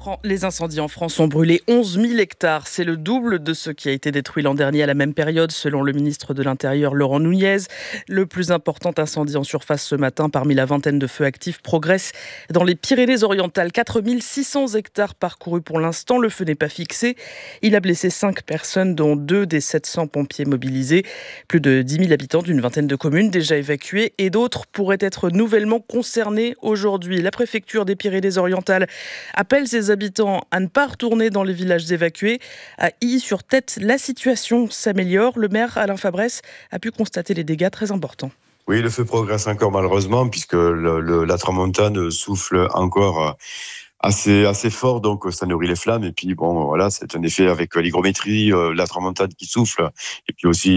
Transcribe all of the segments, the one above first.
Les incendies en France ont brûlé 11 000 hectares. C'est le double de ce qui a été détruit l'an dernier à la même période, selon le ministre de l'Intérieur Laurent Nunez. Le plus important incendie en surface ce matin, parmi la vingtaine de feux actifs, progresse dans les Pyrénées-Orientales. 4 600 hectares parcourus pour l'instant. Le feu n'est pas fixé. Il a blessé 5 personnes, dont 2 des 700 pompiers mobilisés. Plus de 10 000 habitants d'une vingtaine de communes déjà évacués et d'autres pourraient être nouvellement concernés aujourd'hui. La préfecture des Pyrénées-Orientales appelle ses habitants à ne pas retourner dans les villages évacués. À Illy-sur-Tête, la situation s'améliore. Le maire Alain Fabresse a pu constater les dégâts très importants. Oui, le feu progresse encore malheureusement puisque la tramontane souffle encore assez fort, donc ça nourrit les flammes. Et puis bon, voilà, c'est un effet avec l'hygrométrie, la tramontane qui souffle, et puis aussi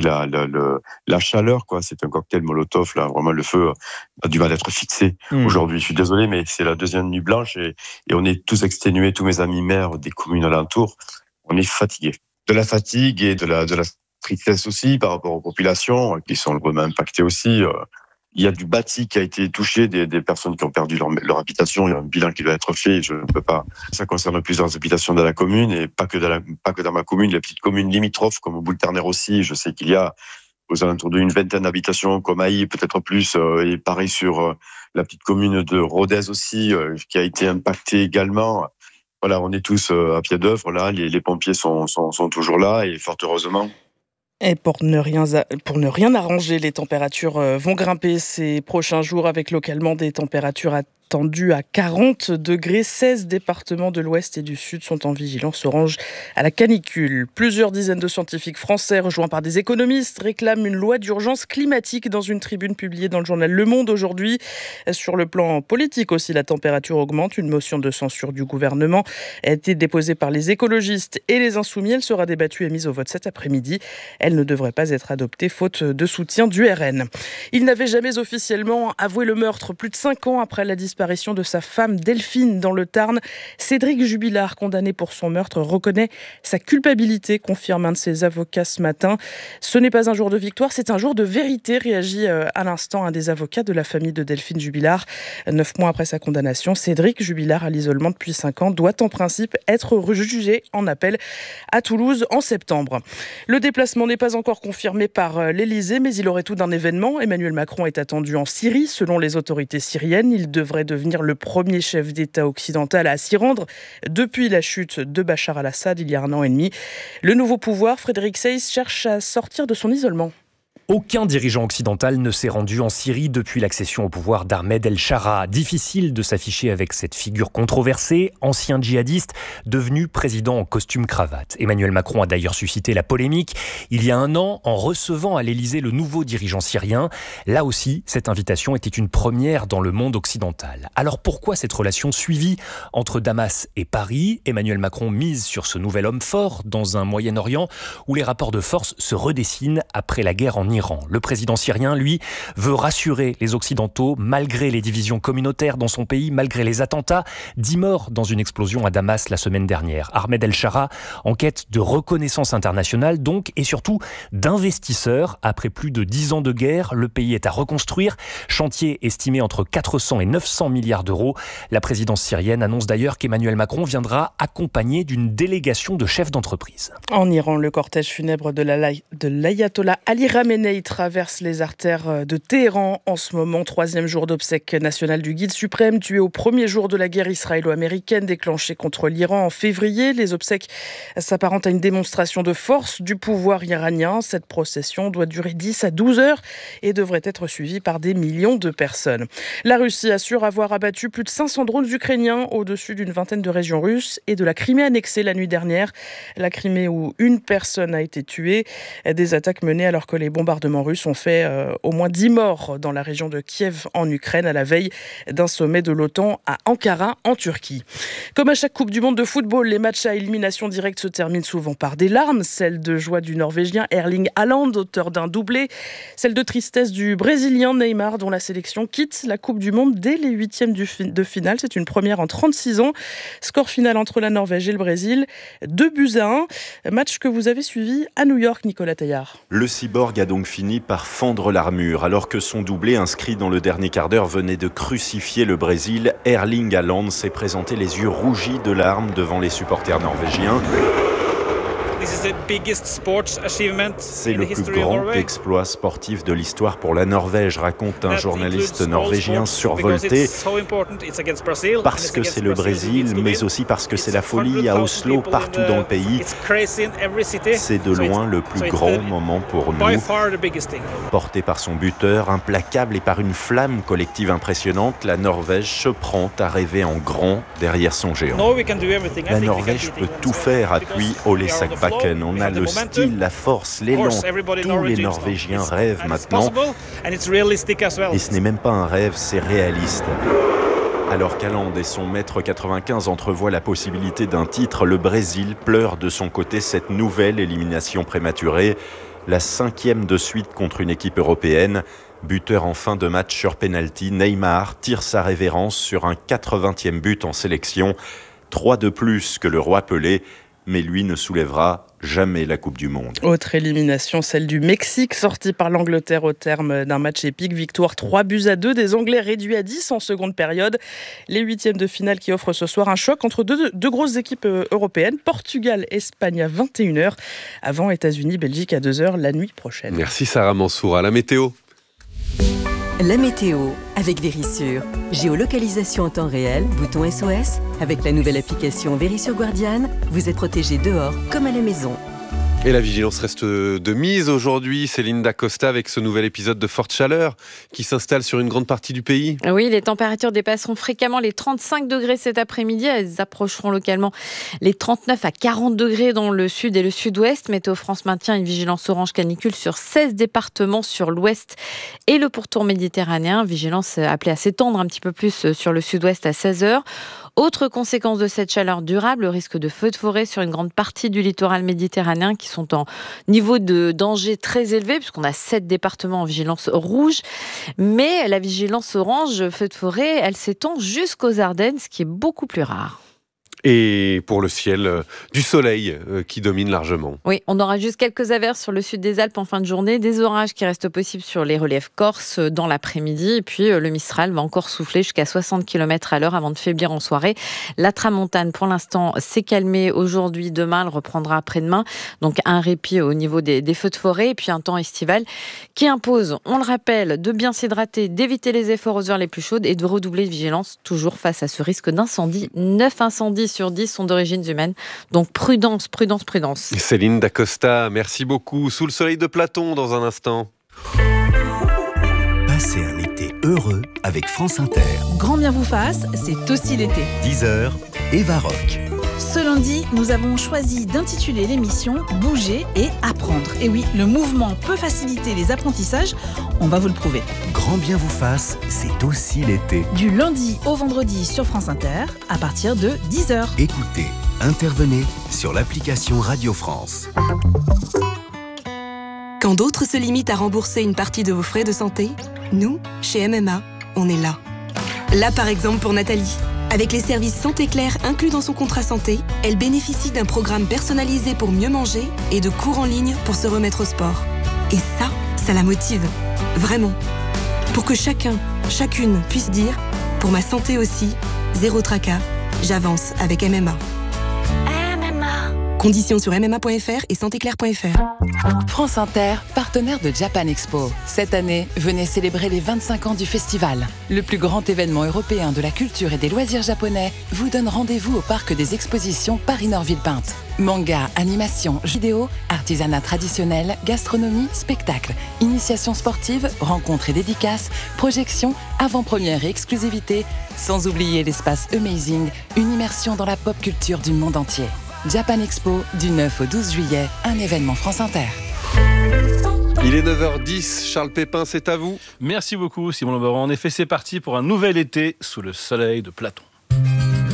la chaleur, quoi. C'est un cocktail Molotov là. Vraiment, le feu a du mal à être fixé aujourd'hui. Je suis désolé, mais c'est la deuxième nuit blanche et on est tous exténués, tous mes amis maires des communes alentours, on est fatigués. De la fatigue et de la tristesse aussi par rapport aux populations qui sont vraiment impactées aussi. Il y a du bâti qui a été touché, des personnes qui ont perdu leur habitation. Il y a un bilan qui doit être fait. Je ne peux pas. Ça concerne plusieurs habitations dans la commune et pas que dans ma commune, les petites communes limitrophes comme Boule-Ternaire aussi. Je sais qu'il y a aux alentours d'une vingtaine d'habitations comme Ailly, peut-être plus, et pareil sur la petite commune de Rodez aussi, qui a été impactée également. Voilà, on est tous à pied d'œuvre là. Les pompiers sont toujours là et fort heureusement. Et pour ne rien arranger, les températures vont grimper ces prochains jours avec localement des températures attendues à 40 degrés. 16 départements de l'Ouest et du Sud sont en vigilance orange à la canicule. Plusieurs dizaines de scientifiques français, rejoints par des économistes, réclament une loi d'urgence climatique dans une tribune publiée dans le journal Le Monde aujourd'hui. Sur le plan politique aussi, la température augmente. Une motion de censure du gouvernement a été déposée par les écologistes et les Insoumis. Elle sera débattue et mise au vote cet après-midi. Elle ne devrait pas être adoptée faute de soutien du RN. Il n'avait jamais officiellement avoué le meurtre. Plus de 5 ans après la disparition de sa femme Delphine dans le Tarn, Cédric Jubilard, condamné pour son meurtre, reconnaît sa culpabilité, confirme un de ses avocats ce matin. Ce n'est pas un jour de victoire, c'est un jour de vérité, réagit à l'instant un des avocats de la famille de Delphine Jubilard. 9 mois après sa condamnation, Cédric Jubilard, à l'isolement depuis 5 ans, doit en principe être jugé en appel à Toulouse en septembre. Le déplacement n'est pas encore confirmé par l'Elysée, mais il aurait tout d'un événement. Emmanuel Macron est attendu en Syrie, selon les autorités syriennes. Il devrait devenir le premier chef d'État occidental à s'y rendre depuis la chute de Bachar al-Assad il y a 1 an et demi. Le nouveau pouvoir, Frédéric Seyss, cherche à sortir de son isolement. Aucun dirigeant occidental ne s'est rendu en Syrie depuis l'accession au pouvoir d'Ahmed El-Shara. Difficile de s'afficher avec cette figure controversée, ancien djihadiste, devenu président en costume-cravate. Emmanuel Macron a d'ailleurs suscité la polémique il y a 1 an en recevant à l'Élysée le nouveau dirigeant syrien. Là aussi, cette invitation était une première dans le monde occidental. Alors pourquoi cette relation suivie entre Damas et Paris ? Emmanuel Macron mise sur ce nouvel homme fort dans un Moyen-Orient où les rapports de force se redessinent après la guerre en Iran. Le président syrien, lui, veut rassurer les Occidentaux malgré les divisions communautaires dans son pays, malgré les attentats. 10 morts dans une explosion à Damas la semaine dernière. Ahmed El-Shara en quête de reconnaissance internationale donc et surtout d'investisseurs. Après plus de 10 ans de guerre, le pays est à reconstruire. Chantier estimé entre 400 et 900 milliards d'euros. La présidence syrienne annonce d'ailleurs qu'Emmanuel Macron viendra accompagné d'une délégation de chefs d'entreprise. En Iran, le cortège funèbre de l'ayatollah Ali Khamenei traverse les artères de Téhéran en ce moment. 3e jour d'obsèques nationales du guide suprême, tué au premier jour de la guerre israélo-américaine déclenchée contre l'Iran en février. Les obsèques s'apparentent à une démonstration de force du pouvoir iranien. Cette procession doit durer 10 à 12 heures et devrait être suivie par des millions de personnes. La Russie assure avoir abattu plus de 500 drones ukrainiens au-dessus d'une vingtaine de régions russes et de la Crimée annexée la nuit dernière. La Crimée où une personne a été tuée. Des attaques menées alors que les bombardements russes ont fait au moins 10 morts dans la région de Kiev en Ukraine à la veille d'un sommet de l'OTAN à Ankara en Turquie. Comme à chaque Coupe du Monde de football, les matchs à élimination directe se terminent souvent par des larmes. Celle de joie du Norvégien Erling Haaland, auteur d'un doublé. Celle de tristesse du Brésilien Neymar, dont la sélection quitte la Coupe du Monde dès les 8e de finale. C'est une première en 36 ans. Score final entre la Norvège et le Brésil, 2-1. Match que vous avez suivi à New York, Nicolas Taillard. Le cyborg a donc donc fini par fendre l'armure. Alors que son doublé inscrit dans le dernier quart d'heure venait de crucifier le Brésil, Erling Haaland s'est présenté les yeux rougis de larmes devant les supporters norvégiens. C'est le plus grand exploit sportif de l'histoire pour la Norvège, raconte un journaliste norvégien survolté, parce que c'est le Brésil, mais aussi parce que c'est la folie à Oslo, partout dans le pays. C'est de loin le plus grand moment pour nous. Porté par son buteur, implacable et par une flamme collective impressionnante, la Norvège se prend à rêver en grand derrière son géant. La Norvège peut tout faire, appuie Ole Sakbakken. On a le style, la force, l'élan. Tous les Norvégiens rêvent maintenant. Et ce n'est même pas un rêve, c'est réaliste. Alors qu'Haaland et son mètre 95 entrevoient la possibilité d'un titre, le Brésil pleure de son côté cette nouvelle élimination prématurée, la 5e de suite contre une équipe européenne. Buteur en fin de match sur pénalty, Neymar tire sa révérence sur un 80e but en sélection. 3 de plus que le roi Pelé, mais lui ne soulèvera jamais la Coupe du Monde. Autre élimination, celle du Mexique, sortie par l'Angleterre au terme d'un match épique. Victoire 3-2 des Anglais, réduits à 10 en seconde période. Les 8e de finale qui offrent ce soir un choc entre deux grosses équipes européennes. Portugal-Espagne à 21h, avant États-Unis-Belgique à 2h la nuit prochaine. Merci Sarah Mansour. À la météo. La météo avec Verisure. Géolocalisation en temps réel, bouton SOS. Avec la nouvelle application Verisure Guardian, vous êtes protégé dehors comme à la maison. Et la vigilance reste de mise aujourd'hui. Céline Dacosta avec ce nouvel épisode de forte chaleur qui s'installe sur une grande partie du pays. Oui, les températures dépasseront fréquemment les 35 degrés cet après-midi. Elles approcheront localement les 39 à 40 degrés dans le sud et le sud-ouest. Météo France maintient une vigilance orange canicule sur 16 départements sur l'ouest et le pourtour méditerranéen. Vigilance appelée à s'étendre un petit peu plus sur le sud-ouest à 16h. Autre conséquence de cette chaleur durable, le risque de feux de forêt sur une grande partie du littoral méditerranéen qui sont en niveau de danger très élevé, puisqu'on a 7 départements en vigilance rouge. Mais la vigilance orange, feux de forêt, elle s'étend jusqu'aux Ardennes, ce qui est beaucoup plus rare. Et pour le ciel, du soleil qui domine largement. Oui, on aura juste quelques averses sur le sud des Alpes en fin de journée, des orages qui restent possibles sur les reliefs corses dans l'après-midi, et puis le Mistral va encore souffler jusqu'à 60 km/h avant de faiblir en soirée. La tramontane, pour l'instant, s'est calmée aujourd'hui, demain, elle reprendra après-demain, donc un répit au niveau des feux de forêt, et puis un temps estival qui impose, on le rappelle, de bien s'hydrater, d'éviter les efforts aux heures les plus chaudes et de redoubler de vigilance, toujours face à ce risque d'incendie. 9 incendies sur 10 sont d'origine humaine. Donc prudence, prudence, prudence. Céline Dacosta, merci beaucoup. Sous le soleil de Platon dans un instant. Passez un été heureux avec France Inter. Grand bien vous fasse, c'est aussi l'été. 10h, Eva Rock. Ce lundi, nous avons choisi d'intituler l'émission « Bouger et apprendre ». Et oui, le mouvement peut faciliter les apprentissages, on va vous le prouver. Grand bien vous fasse, c'est aussi l'été. Du lundi au vendredi sur France Inter, à partir de 10h. Écoutez, intervenez sur l'application Radio France. Quand d'autres se limitent à rembourser une partie de vos frais de santé, nous, chez MMA, on est là. Là, par exemple, pour Nathalie. Avec les services Santé Claire inclus dans son contrat santé, elle bénéficie d'un programme personnalisé pour mieux manger et de cours en ligne pour se remettre au sport. Et ça la motive. Vraiment. Pour que chacun, chacune puisse dire « Pour ma santé aussi, zéro tracas, j'avance avec MMA ». Conditions sur mma.fr et santéclair.fr. France Inter, partenaire de Japan Expo. Cette année, venez célébrer les 25 ans du festival. Le plus grand événement européen de la culture et des loisirs japonais vous donne rendez-vous au parc des expositions Paris-Nord-Villepinte. Manga, animation, vidéo, artisanat traditionnel, gastronomie, spectacle, initiation sportive, rencontres et dédicaces, projections, avant-première et exclusivité, sans oublier l'espace Amazing, une immersion dans la pop culture du monde entier. Japan Expo, du 9 au 12 juillet, un événement France Inter. Il est 9h10, Charles Pépin, c'est à vous. Merci beaucoup Simon Lebaron. En effet, c'est parti pour un nouvel été sous le soleil de Platon.